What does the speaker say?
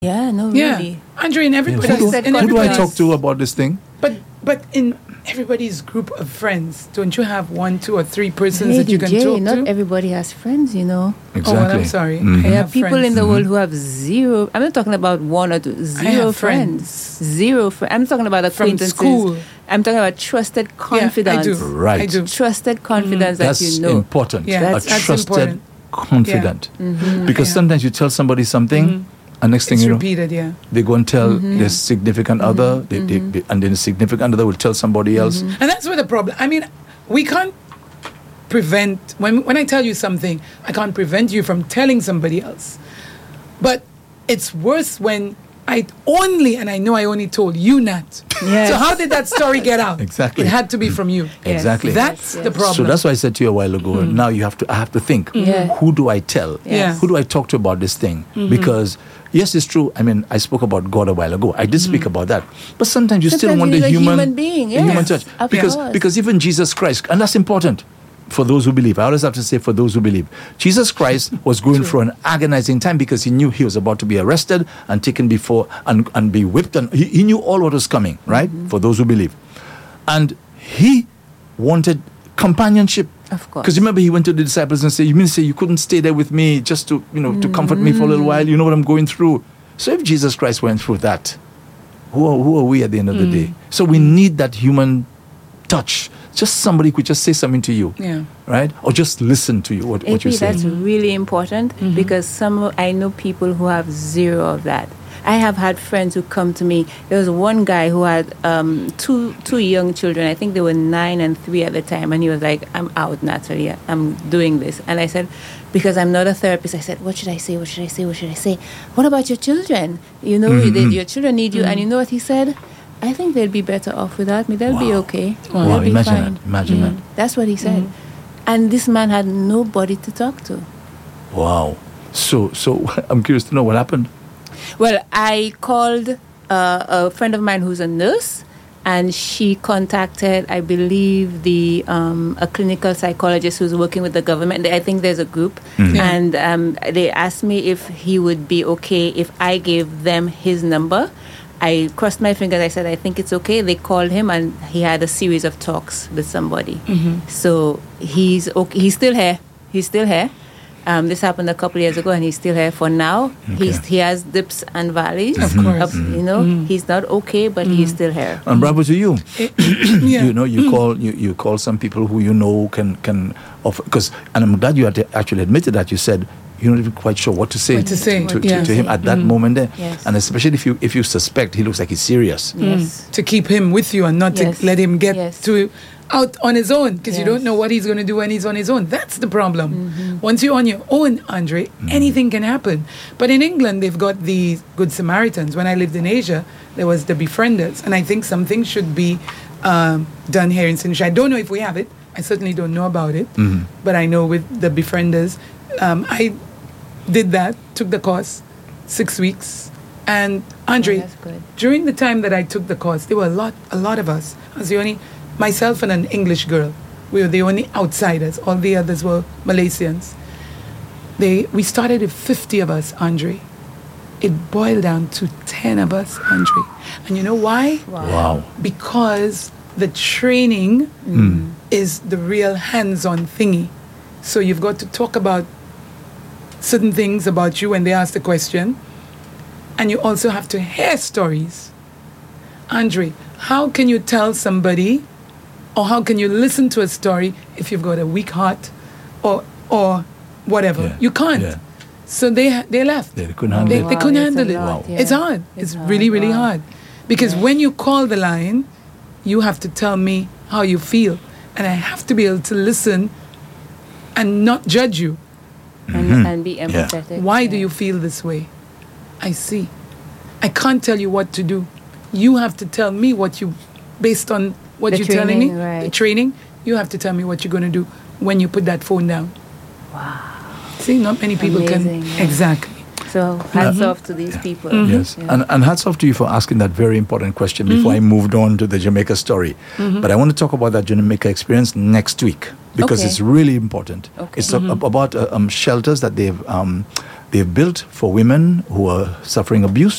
Yeah, no, Yeah. really. Andre, in everybody, Who do- in who Who do I everybody's- talk to about this thing? But in everybody's group of friends, don't you have 1, 2, or 3 persons Hey, that you can DJ, talk not to? everybody has friends, you know. Oh, well, I'm sorry. Mhm. I There are have people friends. in the world who have zero. I'm not talking about 1 or 2. Zero have friends. friends. Zero friends. I'm talking about From acquaintances. school. I'm talking about trusted confidence. Yeah, I do. Right. I do. Trusted confidence that That's you know. important. Yeah, a that's trusted, important. confident. Because Yeah. sometimes you tell somebody something, and next thing It's you know, repeated, yeah. they go and tell their significant other, and then the significant other will tell somebody else. And that's where the problem. I mean, we can't prevent when I tell you something, I can't prevent you from telling somebody else. But it's worse when I know I only told you, Nat. Yes. So how did that story get out? Exactly. It had to be from you. Yes. Exactly. That's Yes. the problem. So that's why I said to you a while ago. Now I have to think. Yeah. Who do I tell? Yeah. Who do I talk to about this thing? Because yes, it's true. I mean, I spoke about God a while ago. I did speak about that. But sometimes you still Sometimes want you the need a human, human being, the human yes. touch. Of Because course. because even Jesus Christ, and that's important for those who believe. I always have to say for those who believe. Jesus Christ was going through an agonizing time because he knew he was about to be arrested and taken before and be whipped. And he knew all what was coming, right? For those who believe. And he wanted companionship. Of course. Because remember, he went to the disciples and said, "You mean to say you couldn't stay there with me just to, to comfort me for a little while? You know what I'm going through." So if Jesus Christ went through that, who are we at the end of the day? So we need that human touch. Just somebody who could just say something to you, Yeah. right? Or just listen to you, what AP, you're saying. that's really important because I know people who have zero of that. I have had friends who come to me. There was one guy who had two young children. I think they were 9 and 3 at the time, and he was like, "I'm out, Natalie. I'm doing this." And I said, because I'm not a therapist, I said, "What should I say? What should I say? What should I say? What about your children? You know, your children need you." And you know what he said? "I think they'll be better off without me. They'll be okay. Wow, They'll be imagine fine." that. Imagine that. That's what he said. And this man had nobody to talk to. Wow. So I'm curious to know what happened. Well, I called a friend of mine who's a nurse, and she contacted, I believe, a clinical psychologist who's working with the government. I think there's a group, and they asked me if he would be okay if I gave them his number. I crossed my fingers. I said, "I think it's okay." They called him, and he had a series of talks with somebody. So he's okay. He's still here. He's still here. This happened a couple of years ago, and he's still here for now. Okay. He has dips and valleys. Of course. He's not okay, but he's still here. And bravo to you. Yeah. You call some people who you know can offer, and I'm glad you had actually admitted that. You said you're not even quite sure what to say, What to say, to him at that moment there. Yes. And especially if you suspect he looks like he's serious. Yes. To keep him with you and not Yes. to let him get Yes. out on his own, because you Yes. don't know what he's going to do when he's on his own. That's the problem. Once you're on your own, Andre, anything can happen. But in England, they've got these Good Samaritans. When I lived in Asia, there was the Befrienders, and I think something should be done here in St. Lucia. I don't know if we have it. I certainly don't know about it. But I know with the Befrienders, I did that, took the course, 6 weeks. And Andre, that's good. during the time that I took the course, there were a lot of us. I was the only, myself and an English girl. We were the only outsiders. All the others were Malaysians. We started with 50 of us, Andre. It boiled down to 10 of us, Andre. And you know why? Wow. Because the training is the real hands-on thingy. So you've got to talk about certain things about you when they ask the question. And you also have to hear stories. Andre, how can you tell somebody, or how can you listen to a story if you've got a weak heart or whatever? Yeah. You can't. Yeah. So they left. They couldn't handle it. They couldn't Wow, it's handle a it. lot, yeah. It's hard. It's really, hard, really wow. hard. Because when you call the line, you have to tell me how you feel. And I have to be able to listen and not judge you. And be empathetic. Why do you feel this way? I see. I can't tell you what to do. You have to tell me based on what The you're telling me, training, right. the training, you have to tell me what you're going to do when you put that phone down. Wow. See, not many people Amazing, can. yeah. Exactly. So hats off to these people. Yes, Yeah. and hats off to you for asking that very important question before I moved on to the Jamaica story. But I want to talk about that Jamaica experience next week because Okay. it's really important. Okay. It's about shelters that they've they've built for women who are suffering abuse.